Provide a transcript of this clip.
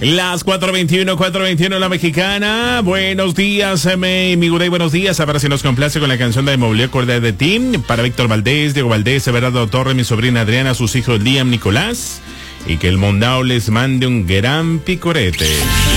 Las 4:21 la mexicana. Buenos días, mi Gurey, buenos días. Ahora si nos complace con la canción de Me acordé de ti. Para Víctor Valdés, Diego Valdés, Everardo Torre, mi sobrina Adriana, sus hijos Liam, Nicolás. Y que el Mondao les mande un gran picorete.